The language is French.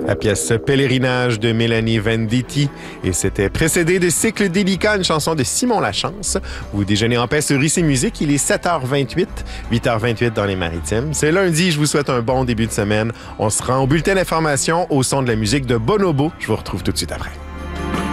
La pièce Pèlerinage de Mélanie Venditti et c'était précédé de Cycle délicat, une chanson de Simon Lachance. Vous déjeunez en paix sur IC Musique, il est 7h28, 8h28 dans les Maritimes. C'est lundi, je vous souhaite un bon début de semaine. On se rend au bulletin d'information au son de la musique de Bonobo. Je vous retrouve tout de suite après.